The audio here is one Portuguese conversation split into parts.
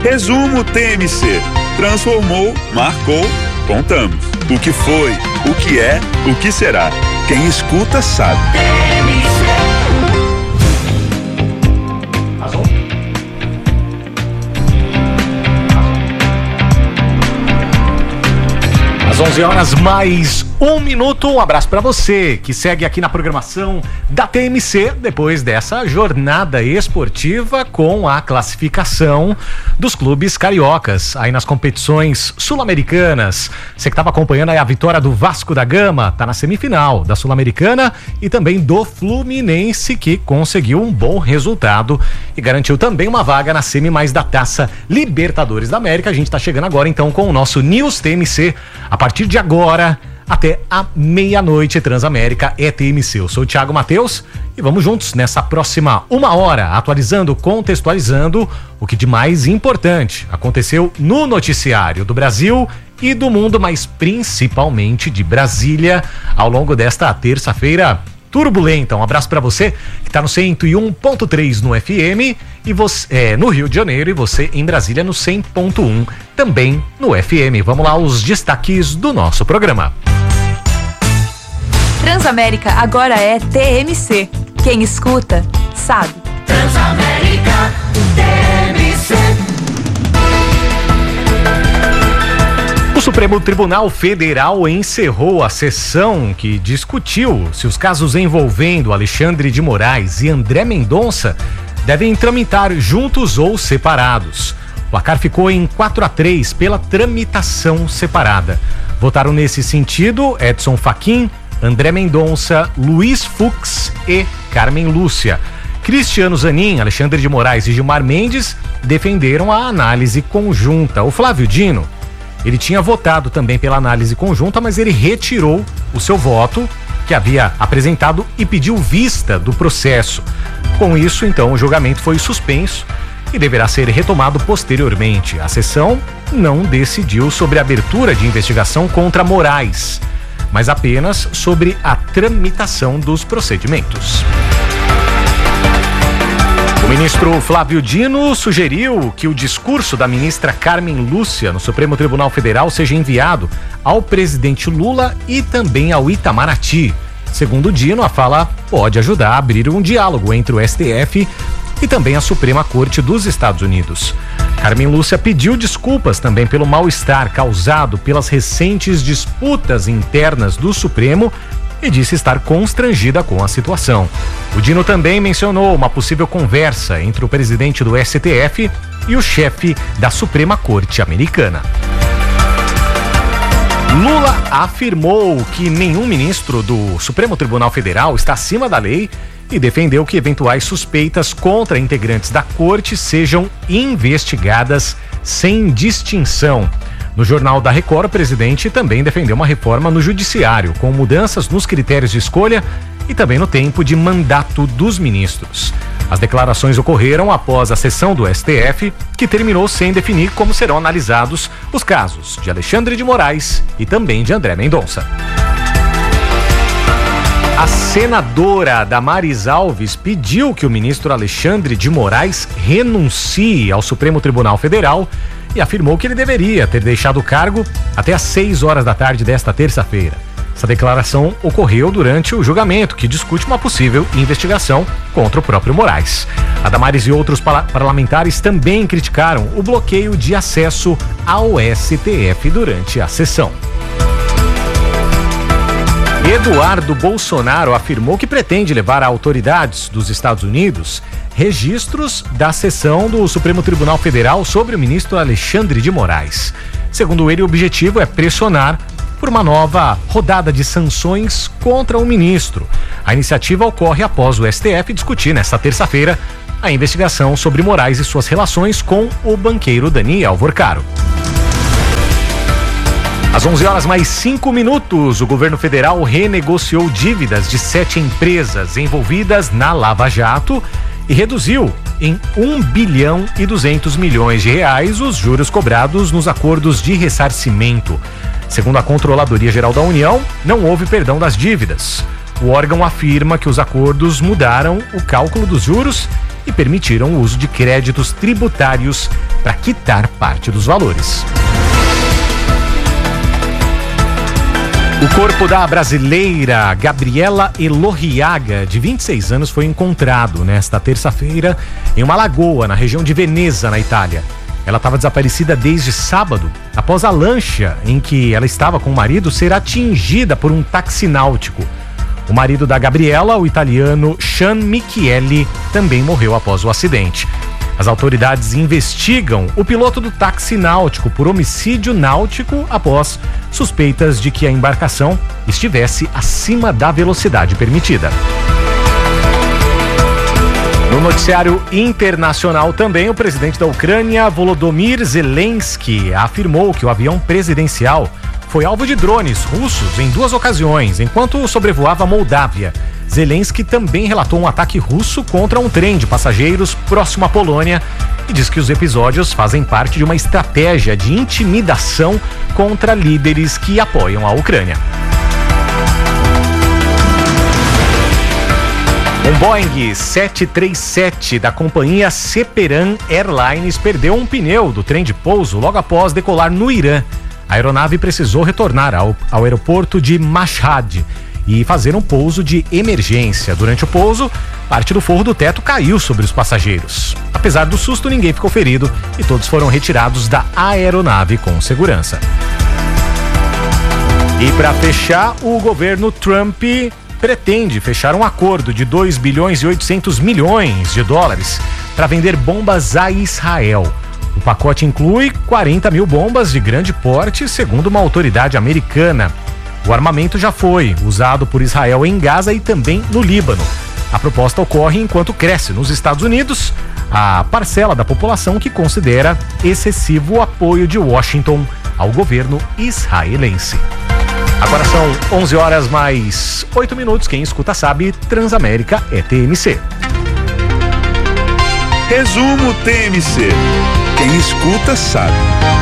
Resumo TMC. Transformou, marcou, contamos. O que foi, o que é, o que será. Quem escuta sabe. Às 11 horas mais 1 minuto, um abraço para você que segue aqui na programação da TMC depois dessa jornada esportiva com a classificação dos clubes cariocas aí nas competições sul-americanas. Você que estava acompanhando aí a vitória do Vasco da Gama, tá na semifinal da Sul-Americana e também do Fluminense, que conseguiu um bom resultado e garantiu também uma vaga na semi mais da Taça Libertadores da América. A gente tá chegando agora então com o nosso News TMC. A partir de agora, até a meia-noite, Transamérica é TMC. Eu sou o Thiago Matheus e vamos juntos nessa próxima 1 hora, atualizando, contextualizando o que de mais importante aconteceu no noticiário do Brasil e do mundo, mas principalmente de Brasília, ao longo desta terça-feira turbulenta. Um abraço para você que está no 101.3 no FM e você no Rio de Janeiro e você em Brasília no 100.1 também no FM. Vamos lá, os destaques do nosso programa. Transamérica agora é TMC. Quem escuta sabe. Transamérica TMC. O Supremo Tribunal Federal encerrou a sessão que discutiu se os casos envolvendo Alexandre de Moraes e André Mendonça devem tramitar juntos ou separados. O placar ficou em 4-3 pela tramitação separada. Votaram nesse sentido Edson Fachin, André Mendonça, Luiz Fux e Carmen Lúcia. Cristiano Zanin, Alexandre de Moraes e Gilmar Mendes defenderam a análise conjunta. O Flávio Dino, ele tinha votado também pela análise conjunta, mas ele retirou o seu voto que havia apresentado e pediu vista do processo. Com isso, então, o julgamento foi suspenso e deverá ser retomado posteriormente. A sessão não decidiu sobre a abertura de investigação contra Moraes, mas apenas sobre a tramitação dos procedimentos. O ministro Flávio Dino sugeriu que o discurso da ministra Carmen Lúcia no Supremo Tribunal Federal seja enviado ao presidente Lula e também ao Itamaraty. Segundo Dino, a fala pode ajudar a abrir um diálogo entre o STF e também a Suprema Corte dos Estados Unidos. Carmen Lúcia pediu desculpas também pelo mal-estar causado pelas recentes disputas internas do Supremo e disse estar constrangida com a situação. O Dino também mencionou uma possível conversa entre o presidente do STF e o chefe da Suprema Corte Americana. Lula afirmou que nenhum ministro do Supremo Tribunal Federal está acima da lei e defendeu que eventuais suspeitas contra integrantes da corte sejam investigadas sem distinção. No Jornal da Record, o presidente também defendeu uma reforma no judiciário, com mudanças nos critérios de escolha e também no tempo de mandato dos ministros. As declarações ocorreram após a sessão do STF, que terminou sem definir como serão analisados os casos de Alexandre de Moraes e também de André Mendonça. A senadora Damares Alves pediu que o ministro Alexandre de Moraes renuncie ao Supremo Tribunal Federal e afirmou que ele deveria ter deixado o cargo até às 6 horas da tarde desta terça-feira. Essa declaração ocorreu durante o julgamento que discute uma possível investigação contra o próprio Moraes. A Damares e outros parlamentares também criticaram o bloqueio de acesso ao STF durante a sessão. Eduardo Bolsonaro afirmou que pretende levar a autoridades dos Estados Unidos registros da sessão do Supremo Tribunal Federal sobre o ministro Alexandre de Moraes. Segundo ele, o objetivo é pressionar por uma nova rodada de sanções contra o ministro. A iniciativa ocorre após o STF discutir nesta terça-feira a investigação sobre Moraes e suas relações com o banqueiro Daniel Vorcaro. Às 11 horas mais 5 minutos, o governo federal renegociou dívidas de 7 empresas envolvidas na Lava Jato e reduziu em 1 bilhão e 200 milhões de reais os juros cobrados nos acordos de ressarcimento. Segundo a Controladoria Geral da União, não houve perdão das dívidas. O órgão afirma que os acordos mudaram o cálculo dos juros e permitiram o uso de créditos tributários para quitar parte dos valores. O corpo da brasileira Gabriela Elorriaga, de 26 anos, foi encontrado nesta terça-feira em uma lagoa na região de Veneza, na Itália. Ela estava desaparecida desde sábado, após a lancha em que ela estava com o marido ser atingida por um táxi náutico. O marido da Gabriela, o italiano Sean Michele, também morreu após o acidente. As autoridades investigam o piloto do táxi náutico por homicídio náutico após suspeitas de que a embarcação estivesse acima da velocidade permitida. No noticiário internacional também, o presidente da Ucrânia, Volodymyr Zelensky, afirmou que o avião presidencial foi alvo de drones russos em 2 ocasiões, enquanto sobrevoava a Moldávia. Zelensky também relatou um ataque russo contra um trem de passageiros próximo à Polônia e diz que os episódios fazem parte de uma estratégia de intimidação contra líderes que apoiam a Ucrânia. Um Boeing 737 da companhia Seperan Airlines perdeu um pneu do trem de pouso logo após decolar no Irã. A aeronave precisou retornar ao aeroporto de Mashhad e fazer um pouso de emergência. Durante o pouso, parte do forro do teto caiu sobre os passageiros. Apesar do susto, ninguém ficou ferido e todos foram retirados da aeronave com segurança. E para fechar, o governo Trump pretende fechar um acordo de 2 bilhões e 800 milhões de dólares para vender bombas a Israel. O pacote inclui 40 mil bombas de grande porte, segundo uma autoridade americana. O armamento já foi usado por Israel em Gaza e também no Líbano. A proposta ocorre enquanto cresce nos Estados Unidos a parcela da população que considera excessivo o apoio de Washington ao governo israelense. Agora são 11 horas mais 8 minutos. Quem escuta sabe, Transamérica é TMC. Resumo TMC. Quem escuta sabe.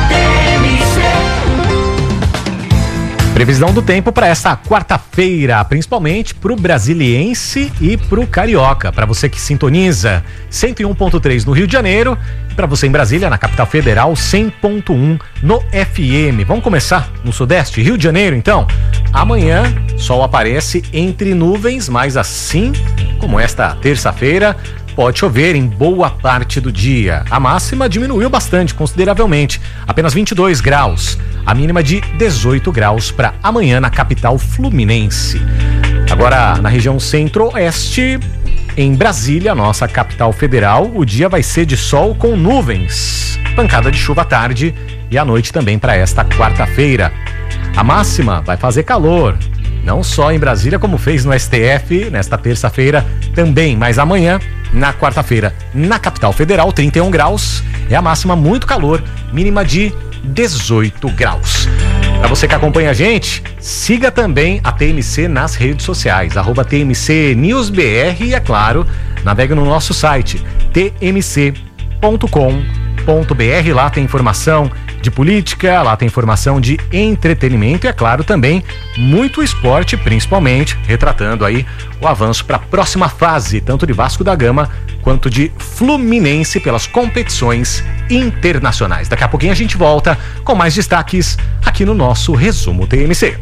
Previsão do tempo para esta quarta-feira, principalmente para o brasiliense e para o carioca. Para você que sintoniza 101.3 no Rio de Janeiro, e para você em Brasília, na capital federal, 100.1 no FM. Vamos começar no Sudeste, Rio de Janeiro, então. Amanhã, sol aparece entre nuvens, mas assim como esta terça-feira, pode chover em boa parte do dia. A máxima diminuiu bastante, consideravelmente, apenas 22 graus. A mínima de 18 graus para amanhã na capital fluminense. Agora, na região centro-oeste, em Brasília, nossa capital federal, o dia vai ser de sol com nuvens. Pancada de chuva à tarde e à noite também para esta quarta-feira. A máxima vai fazer calor, não só em Brasília, como fez no STF nesta terça-feira também, mas amanhã, na quarta-feira, na capital federal, 31 graus, é a máxima, muito calor, mínima de 18 graus. Para você que acompanha a gente, siga também a TMC nas redes sociais, @TMC NewsBR e, é claro, navegue no nosso site, tmc.com.br, lá tem informação de política, lá tem informação de entretenimento e, é claro, também muito esporte, principalmente retratando aí o avanço para a próxima fase, tanto de Vasco da Gama quanto de Fluminense pelas competições internacionais. Daqui a pouquinho a gente volta com mais destaques aqui no nosso Resumo TMC.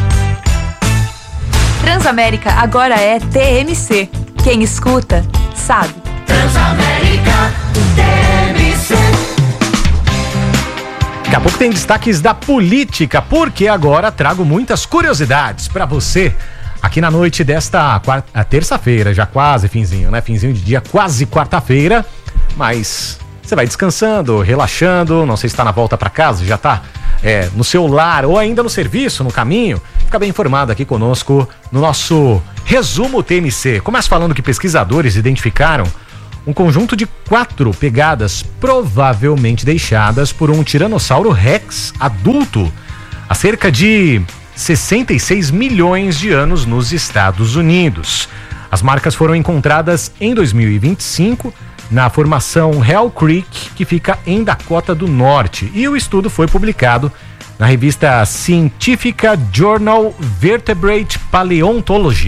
Transamérica agora é TMC. Quem escuta, sabe. Transamérica, TMC. Daqui a pouco tem destaques da política, porque agora trago muitas curiosidades para você aqui na noite desta terça-feira, já quase finzinho, né? Finzinho de dia, quase quarta-feira, mas você vai descansando, relaxando, não sei se está na volta para casa, já está no seu lar ou ainda no serviço, no caminho. Fica bem informado aqui conosco no nosso Resumo TMC. Começo falando que pesquisadores identificaram um conjunto de 4 pegadas provavelmente deixadas por um Tiranossauro Rex adulto há cerca de 66 milhões de anos nos Estados Unidos. As marcas foram encontradas em 2025 na formação Hell Creek, que fica em Dakota do Norte, e o estudo foi publicado na revista científica Journal Vertebrate Paleontology.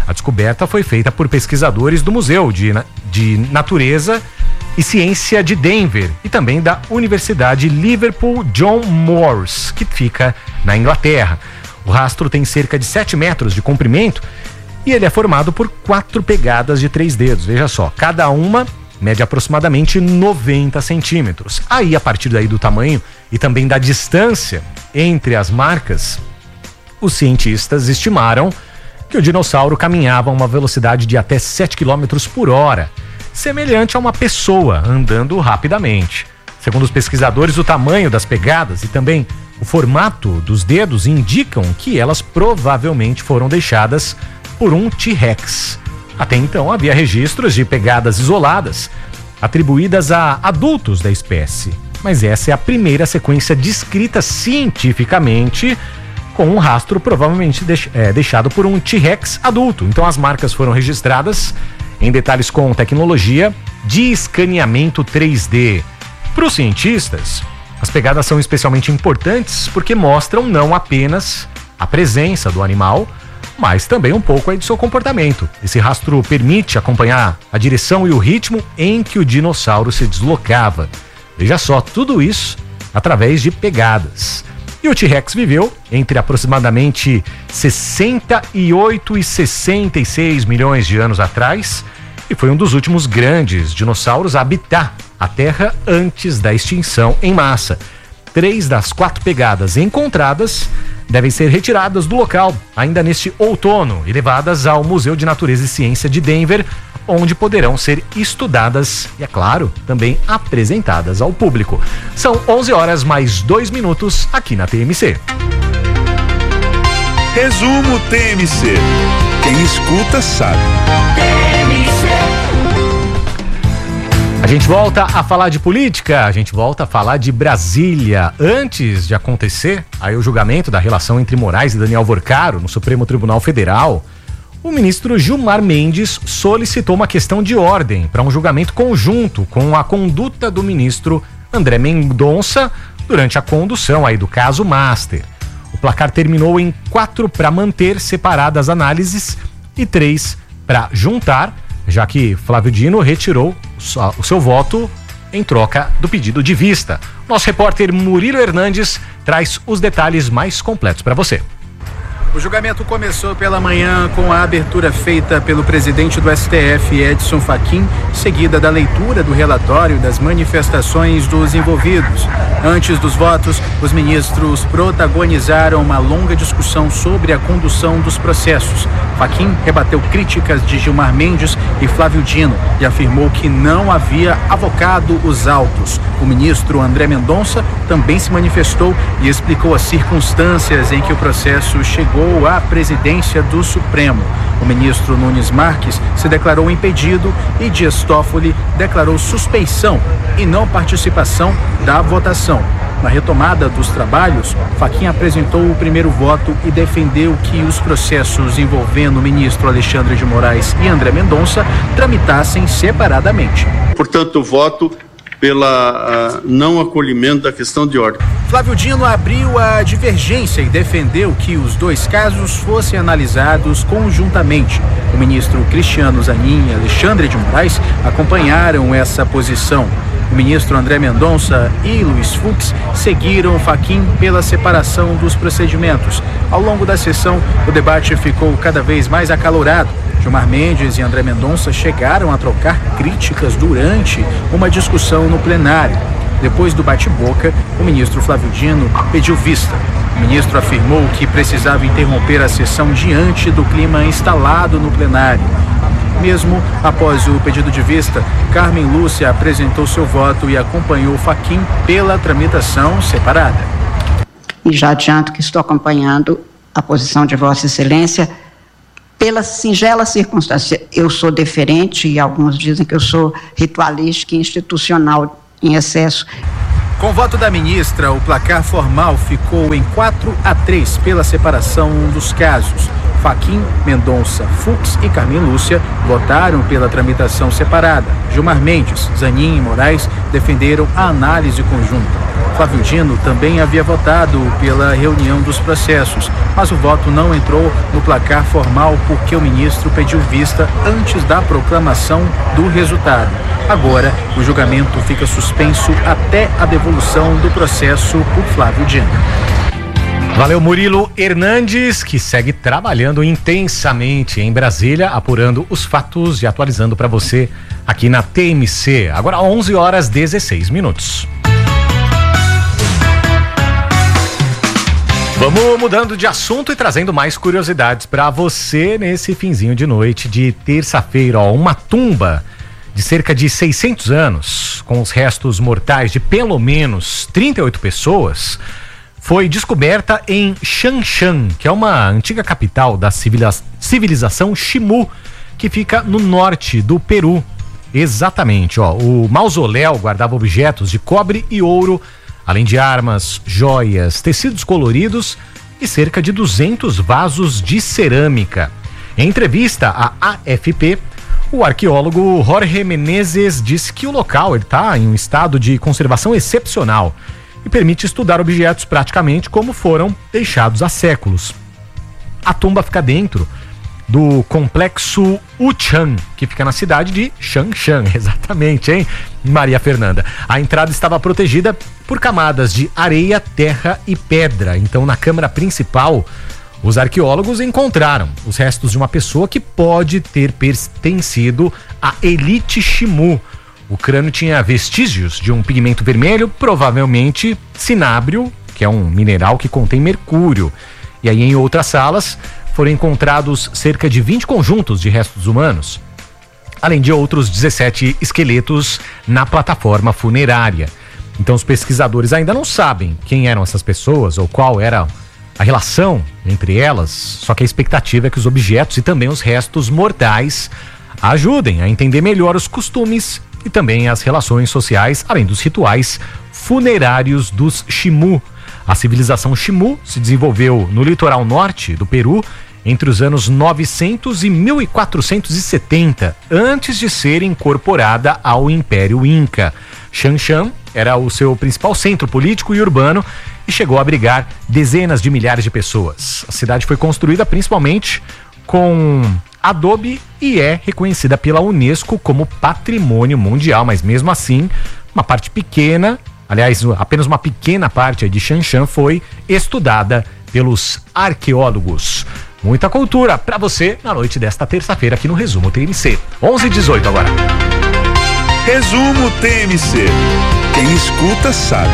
A descoberta foi feita por pesquisadores do Museu de Natureza e Ciência de Denver e também da Universidade Liverpool John Moores, que fica na Inglaterra. O rastro tem cerca de 7 metros de comprimento e ele é formado por 4 pegadas de 3 dedos. Veja só, cada uma mede aproximadamente 90 centímetros. Aí, a partir daí do tamanho e também da distância entre as marcas, os cientistas estimaram que o dinossauro caminhava a uma velocidade de até 7 km por hora, semelhante a uma pessoa andando rapidamente. Segundo os pesquisadores, o tamanho das pegadas e também o formato dos dedos indicam que elas provavelmente foram deixadas por um T-Rex. Até então havia registros de pegadas isoladas atribuídas a adultos da espécie, mas essa é a primeira sequência descrita cientificamente com um rastro provavelmente deixado por um T-Rex adulto. Então as marcas foram registradas em detalhes com tecnologia de escaneamento 3D. Para os cientistas, as pegadas são especialmente importantes porque mostram não apenas a presença do animal, mas também um pouco aí do seu comportamento. Esse rastro permite acompanhar a direção e o ritmo em que o dinossauro se deslocava. Veja só, tudo isso através de pegadas. E o T-Rex viveu entre aproximadamente 68 e 66 milhões de anos atrás e foi um dos últimos grandes dinossauros a habitar a Terra antes da extinção em massa. 3 das 4 pegadas encontradas devem ser retiradas do local ainda neste outono e levadas ao Museu de Natureza e Ciência de Denver, onde poderão ser estudadas e, é claro, também apresentadas ao público. São 11 horas mais 2 minutos aqui na TMC. Resumo TMC. Quem escuta sabe. A gente volta a falar de política, a gente volta a falar de Brasília. Antes de acontecer aí o julgamento da relação entre Moraes e Daniel Worcaro no Supremo Tribunal Federal, o ministro Gilmar Mendes solicitou uma questão de ordem para um julgamento conjunto com a conduta do ministro André Mendonça durante a condução aí do caso Master. O placar terminou em 4 para manter separadas análises e 3 para juntar, já que Flávio Dino retirou o seu voto em troca do pedido de vista. Nosso repórter Murilo Hernandes traz os detalhes mais completos para você. O julgamento começou pela manhã com a abertura feita pelo presidente do STF, Edson Fachin, seguida da leitura do relatório das manifestações dos envolvidos. Antes dos votos, os ministros protagonizaram uma longa discussão sobre a condução dos processos. Fachin rebateu críticas de Gilmar Mendes e Flávio Dino e afirmou que não havia avocado os autos. O ministro André Mendonça também se manifestou e explicou as circunstâncias em que o processo chegou à presidência do Supremo. O ministro Nunes Marques se declarou impedido e Dias Toffoli declarou suspeição e não participação da votação. Na retomada dos trabalhos, Fachin apresentou o primeiro voto e defendeu que os processos envolvendo o ministro Alexandre de Moraes e André Mendonça tramitassem separadamente. Portanto, voto pela não acolhimento da questão de ordem. Flávio Dino abriu a divergência e defendeu que os 2 casos fossem analisados conjuntamente. O ministro Cristiano Zanin e Alexandre de Moraes acompanharam essa posição. O ministro André Mendonça e Luiz Fux seguiram Fachin pela separação dos procedimentos. Ao longo da sessão, o debate ficou cada vez mais acalorado. Gilmar Mendes e André Mendonça chegaram a trocar críticas durante uma discussão no plenário. Depois do bate-boca, o ministro Flávio Dino pediu vista. O ministro afirmou que precisava interromper a sessão diante do clima instalado no plenário. Mesmo após o pedido de vista, Carmen Lúcia apresentou seu voto e acompanhou Fachin pela tramitação separada. E já adianto que estou acompanhando a posição de Vossa Excelência pela singela circunstância. Eu sou deferente e alguns dizem que eu sou ritualística e institucional em excesso. Com o voto da ministra, o placar formal ficou em 4-3 pela separação dos casos. Fachin, Mendonça, Fux e Carmen Lúcia votaram pela tramitação separada. Gilmar Mendes, Zanin e Moraes defenderam a análise conjunta. Flávio Dino também havia votado pela reunião dos processos, mas o voto não entrou no placar formal porque o ministro pediu vista antes da proclamação do resultado. Agora, o julgamento fica suspenso até a devolução do processo por Flávio Dino. Valeu, Murilo Hernandes, que segue trabalhando intensamente em Brasília, apurando os fatos e atualizando para você aqui na TMC. Agora 11h16. Vamos mudando de assunto e trazendo mais curiosidades para você nesse finzinho de noite de terça-feira. Uma tumba de cerca de 600 anos, com os restos mortais de pelo menos 38 pessoas, foi descoberta em Xangshan, que é uma antiga capital da civilização Ximú, que fica no norte do Peru. Exatamente, o mausoléu guardava objetos de cobre e ouro, além de armas, joias, tecidos coloridos e cerca de 200 vasos de cerâmica. Em entrevista à AFP, o arqueólogo Jorge Menezes disse que o local está em um estado de conservação excepcional e permite estudar objetos praticamente como foram deixados há séculos. A tumba fica dentro do complexo Wuchan, que fica na cidade de Xangshan, exatamente, hein, Maria Fernanda? A entrada estava protegida por camadas de areia, terra e pedra. Então, na câmara principal, os arqueólogos encontraram os restos de uma pessoa que pode ter pertencido à elite Ximú. O crânio tinha vestígios de um pigmento vermelho, provavelmente cinábrio, que é um mineral que contém mercúrio. E aí, em outras salas, foram encontrados cerca de 20 conjuntos de restos humanos, além de outros 17 esqueletos na plataforma funerária. Então, os pesquisadores ainda não sabem quem eram essas pessoas ou qual era a relação entre elas, só que a expectativa é que os objetos e também os restos mortais ajudem a entender melhor os costumes e também as relações sociais, além dos rituais funerários dos Ximú. A civilização Ximú se desenvolveu no litoral norte do Peru entre os anos 900 e 1470, antes de ser incorporada ao Império Inca. Xangshan era o seu principal centro político e urbano e chegou a abrigar dezenas de milhares de pessoas. A cidade foi construída principalmente com adobe e é reconhecida pela Unesco como Patrimônio Mundial, mas mesmo assim, uma parte pequena, aliás, apenas uma pequena parte de Xangshan foi estudada pelos arqueólogos. Muita cultura para você na noite desta terça-feira aqui no Resumo TMC. 11h18 agora. Resumo TMC. Quem escuta sabe.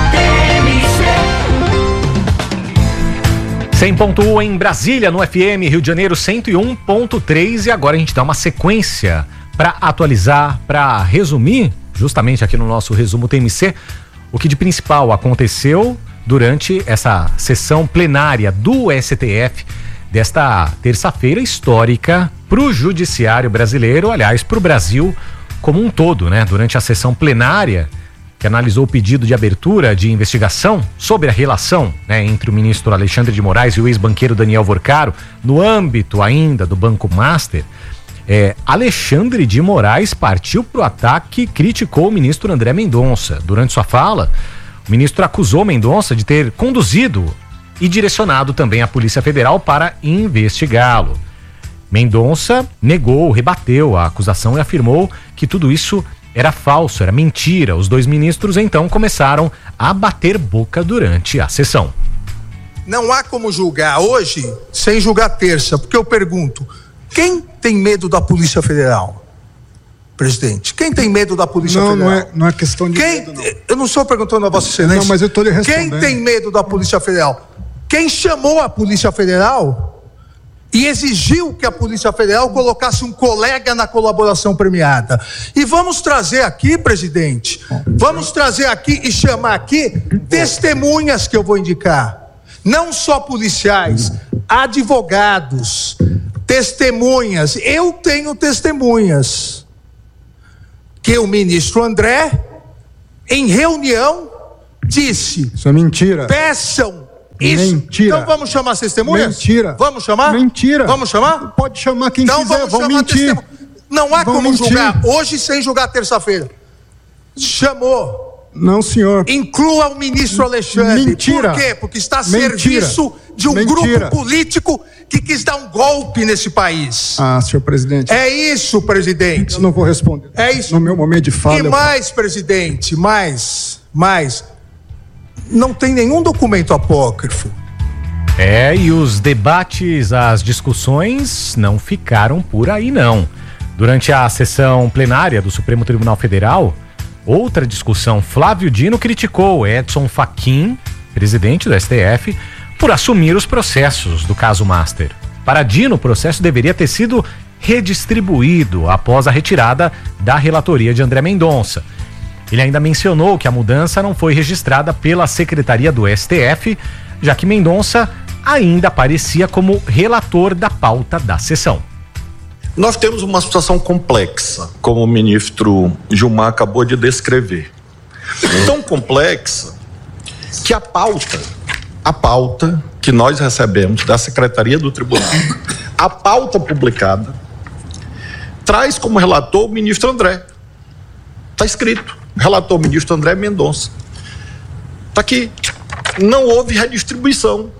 100.1 em Brasília, no FM, Rio de Janeiro 101.3, e agora a gente dá uma sequência para atualizar, para resumir, justamente aqui no nosso Resumo TMC, o que de principal aconteceu durante essa sessão plenária do STF desta terça-feira histórica para o judiciário brasileiro, aliás, para o Brasil como um todo, né? Durante a sessão plenária, que analisou o pedido de abertura de investigação sobre a relação, né, entre o ministro Alexandre de Moraes e o ex-banqueiro Daniel Vorcaro, no âmbito ainda do Banco Master, Alexandre de Moraes partiu para o ataque e criticou o ministro André Mendonça. Durante sua fala, o ministro acusou Mendonça de ter conduzido e direcionado também a Polícia Federal para investigá-lo. Mendonça negou, rebateu a acusação e afirmou que tudo isso era falso, era mentira. Os dois ministros então começaram a bater boca durante a sessão. Não há como julgar hoje sem julgar terça, porque eu pergunto, quem tem medo da Polícia Federal? Presidente, quem tem medo da Polícia Federal? Não é questão de medo, não. Eu não estou perguntando a Vossa Excelência. Não, mas eu estou lhe respondendo. Quem tem medo da Polícia Federal? Quem chamou a Polícia Federal e exigiu que a Polícia Federal colocasse um colega na colaboração premiada. E vamos trazer aqui, presidente, vamos trazer aqui e chamar aqui testemunhas que eu vou indicar. Não só policiais, advogados, testemunhas. Eu tenho testemunhas que o ministro André, em reunião, disse: isso é mentira. Peçam Isso. Mentira. Então vamos chamar as testemunhas? Mentira. Vamos chamar? Mentira. Vamos chamar? Pode chamar quem Então quiser, vamos vão chamar mentir. Não há Vão como mentir. julgar hoje sem julgar terça-feira. Chamou. Não, senhor. Inclua o ministro Alexandre. Mentira. Por quê? Porque está a Mentira. serviço de um Mentira. grupo político que quis dar um golpe nesse país. Ah, senhor presidente. É isso, presidente. Eu não vou responder. É isso. No meu momento de fala. E mais, presidente, mais. Não tem nenhum documento apócrifo. E os debates, as discussões não ficaram por aí, não. Durante a sessão plenária do Supremo Tribunal Federal, outra discussão, Flávio Dino criticou Edson Fachin, presidente do STF, por assumir os processos do caso Master. Para Dino, o processo deveria ter sido redistribuído após a retirada da relatoria de André Mendonça. Ele ainda mencionou que a mudança não foi registrada pela Secretaria do STF, já que Mendonça ainda aparecia como relator da pauta da sessão. Nós temos uma situação complexa, como o ministro Gilmar acabou de descrever. Tão complexa que a pauta que nós recebemos da Secretaria do Tribunal, a pauta publicada, traz como relator o ministro André. Está escrito, relator o ministro André Mendonça. Está aqui. Não houve redistribuição.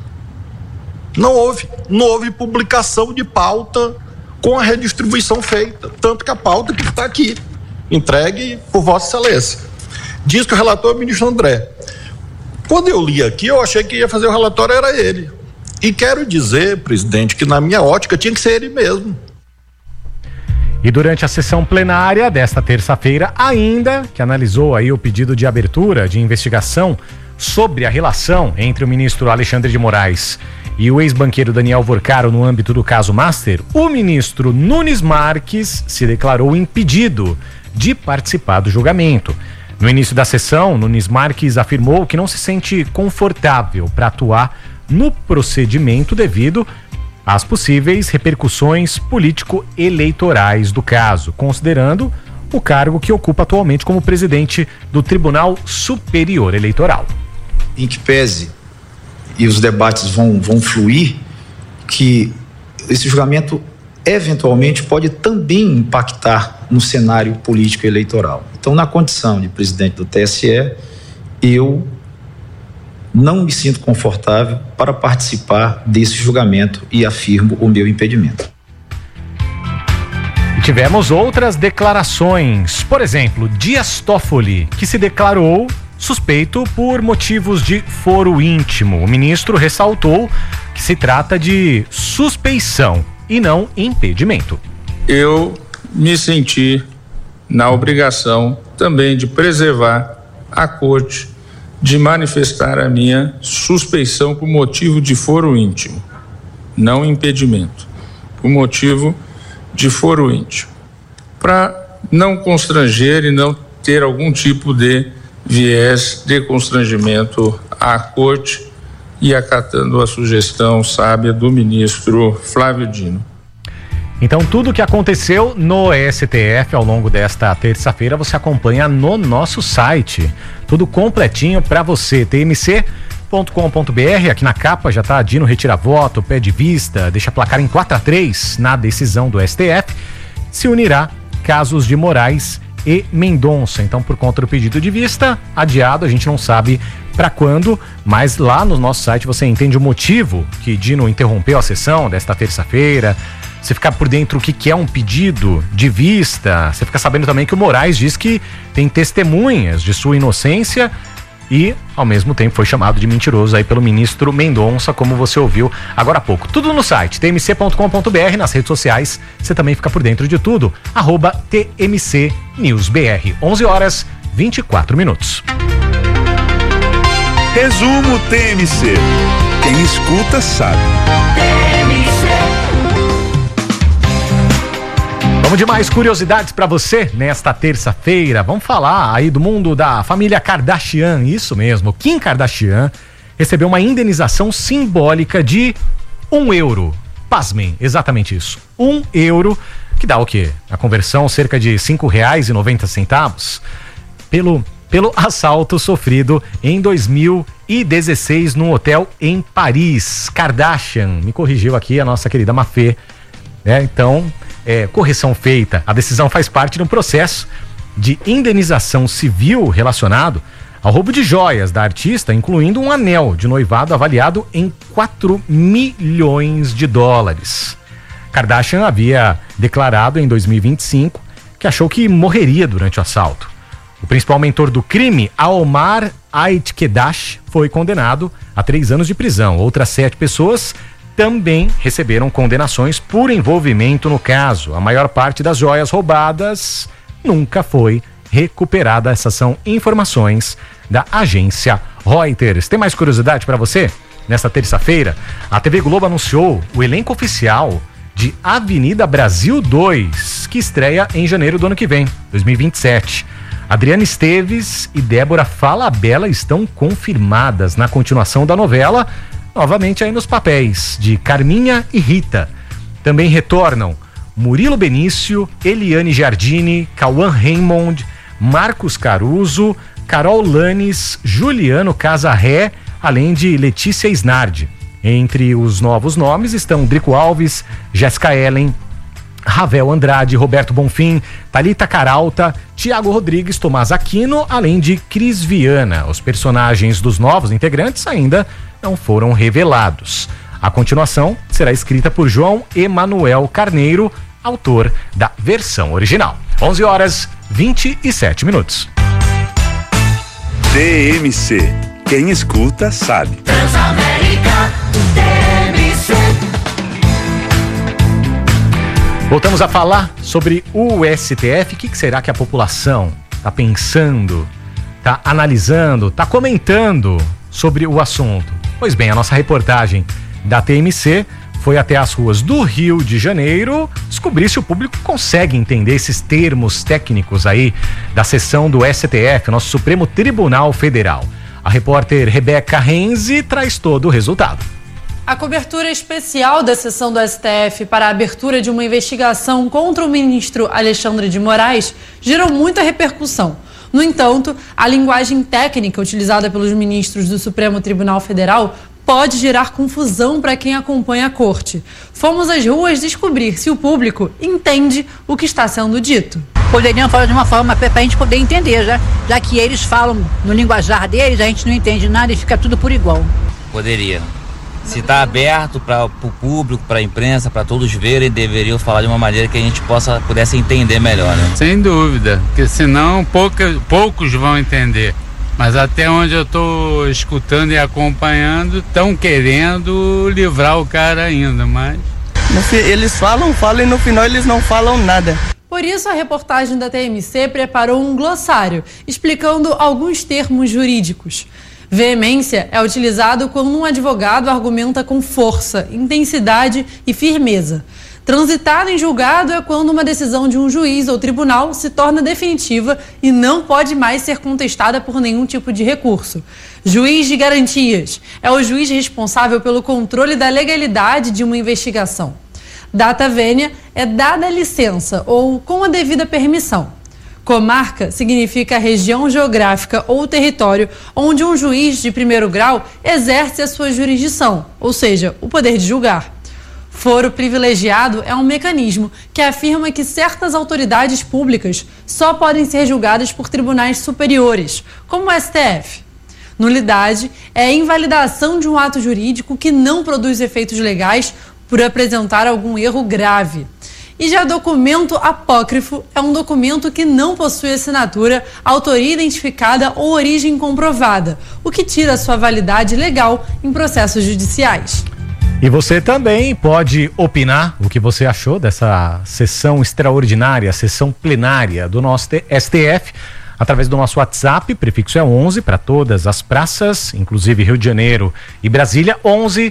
Não houve publicação de pauta com a redistribuição feita. Tanto que a pauta que está aqui, entregue por Vossa Excelência. Diz que o relator é o ministro André. Quando eu li aqui, eu achei que ia fazer o relatório, era ele. E quero dizer, presidente, que na minha ótica tinha que ser ele mesmo. E durante a sessão plenária desta terça-feira, ainda que analisou aí o pedido de abertura de investigação sobre a relação entre o ministro Alexandre de Moraes e o ex-banqueiro Daniel Vorcaro no âmbito do caso Master, o ministro Nunes Marques se declarou impedido de participar do julgamento. No início da sessão, Nunes Marques afirmou que não se sente confortável para atuar no procedimento devido às possíveis repercussões político-eleitorais do caso, considerando o cargo que ocupa atualmente como presidente do Tribunal Superior Eleitoral. Em que pese, e os debates vão fluir, que esse julgamento eventualmente pode também impactar no cenário político eleitoral. Então, na condição de presidente do TSE, eu não me sinto confortável para participar desse julgamento e afirmo o meu impedimento. E tivemos outras declarações. Por exemplo, Dias Toffoli, que se declarou suspeito por motivos de foro íntimo. O ministro ressaltou que se trata de suspeição e não impedimento. Eu me senti na obrigação também de preservar a corte, de manifestar a minha suspeição por motivo de foro íntimo, não impedimento, por motivo de foro íntimo, para não constranger e não ter algum tipo de viés de constrangimento à corte e acatando a sugestão sábia do ministro Flávio Dino. Então, tudo o que aconteceu no STF ao longo desta terça-feira você acompanha no nosso site. Tudo completinho para você, tmc.com.br. Aqui na capa já tá Dino retira voto, pede vista, deixa placar em 4-3 na decisão do STF. Se unirá casos de Moraes e Mendonça. Então, por conta do pedido de vista, adiado, a gente não sabe para quando, mas lá no nosso site você entende o motivo que Dino interrompeu a sessão desta terça-feira. Você fica por dentro o que é um pedido de vista. Você fica sabendo também que o Moraes diz que tem testemunhas de sua inocência e, ao mesmo tempo, foi chamado de mentiroso aí pelo ministro Mendonça, como você ouviu agora há pouco. Tudo no site, tmc.com.br, nas redes sociais. Você também fica por dentro de tudo. @TMCNewsBR. 11h24. Resumo TMC. Quem escuta sabe. Vamos de mais curiosidades para você nesta terça-feira. Vamos falar aí do mundo da família Kardashian. Isso mesmo, Kim Kardashian recebeu uma indenização simbólica de €1. Pasmem, exatamente isso. €1, que dá o quê? A conversão cerca de R$5,90. Pelo pelo assalto sofrido em 2016 num hotel em Paris. Kardashian, me corrigiu aqui a nossa querida Mafê, né? Então, correção feita. A decisão faz parte de um processo de indenização civil relacionado ao roubo de joias da artista, incluindo um anel de noivado avaliado em 4 milhões de dólares. Kardashian havia declarado em 2025 que achou que morreria durante o assalto. O principal mentor do crime, Omar Aitkedash, foi condenado a 3 anos de prisão. Outras 7 pessoas também receberam condenações por envolvimento no caso. A maior parte das joias roubadas nunca foi recuperada. Essas são informações da agência Reuters. Tem mais curiosidade para você? Nesta terça-feira, a TV Globo anunciou o elenco oficial de Avenida Brasil 2, que estreia em janeiro do ano que vem, 2027. Adriana Esteves e Débora Falabella estão confirmadas na continuação da novela, novamente aí nos papéis de Carminha e Rita. Também retornam Murilo Benício, Eliane Giardini, Cauã Raymond, Marcos Caruso, Carol Lanes, Juliano Casarré, além de Letícia Snardi. Entre os novos nomes estão Drico Alves, Jéssica Ellen, Ravel Andrade, Roberto Bonfim, Thalita Caralta, Tiago Rodrigues, Tomás Aquino, além de Cris Viana. Os personagens dos novos integrantes ainda não foram revelados. A continuação será escrita por João Emanuel Carneiro, autor da versão original. 11h27. TMC. Quem escuta sabe. Transamérica, TMC. Voltamos a falar sobre o STF. O que será que a população está pensando, está analisando, está comentando sobre o assunto? Pois bem, a nossa reportagem da TMC foi até as ruas do Rio de Janeiro descobrir se o público consegue entender esses termos técnicos aí da sessão do STF, nosso Supremo Tribunal Federal. A repórter Rebeca Renzi traz todo o resultado. A cobertura especial da sessão do STF para a abertura de uma investigação contra o ministro Alexandre de Moraes gerou muita repercussão. No entanto, a linguagem técnica utilizada pelos ministros do Supremo Tribunal Federal pode gerar confusão para quem acompanha a corte. Fomos às ruas descobrir se o público entende o que está sendo dito. Poderiam falar de uma forma para a gente poder entender, já que eles falam no linguajar deles, a gente não entende nada e fica tudo por igual. Poderia. Se está aberto para o público, para a imprensa, para todos verem, deveriam falar de uma maneira que a gente pudesse entender melhor, né? Sem dúvida, porque senão poucos vão entender. Mas até onde eu estou escutando e acompanhando, estão querendo livrar o cara ainda, mas... Eles falam e no final eles não falam nada. Por isso, a reportagem da TMC preparou um glossário, explicando alguns termos jurídicos. Veemência é utilizado quando um advogado argumenta com força, intensidade e firmeza. Transitar em julgado é quando uma decisão de um juiz ou tribunal se torna definitiva e não pode mais ser contestada por nenhum tipo de recurso. Juiz de garantias é o juiz responsável pelo controle da legalidade de uma investigação. Data vênia é dada a licença ou com a devida permissão. Comarca significa região geográfica ou território onde um juiz de primeiro grau exerce a sua jurisdição, ou seja, o poder de julgar. Foro privilegiado é um mecanismo que afirma que certas autoridades públicas só podem ser julgadas por tribunais superiores, como o STF. Nulidade é a invalidação de um ato jurídico que não produz efeitos legais por apresentar algum erro grave. E já documento apócrifo é um documento que não possui assinatura, autoria identificada ou origem comprovada, o que tira sua validade legal em processos judiciais. E você também pode opinar o que você achou dessa sessão extraordinária, sessão plenária do nosso STF, através do nosso WhatsApp, prefixo é 11 para todas as praças, inclusive Rio de Janeiro e Brasília, 11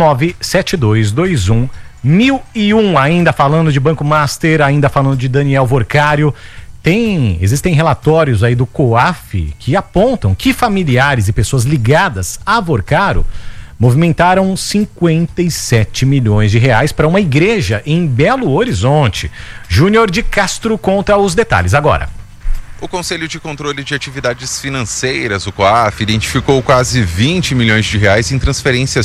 97221 1001, ainda falando de Banco Master, ainda falando de Daniel Vorcário. Existem relatórios aí do COAF que apontam que familiares e pessoas ligadas a Vorcário movimentaram 57 milhões de reais para uma igreja em Belo Horizonte. Júnior de Castro conta os detalhes agora. O Conselho de Controle de Atividades Financeiras, o COAF, identificou quase 20 milhões de reais em transferências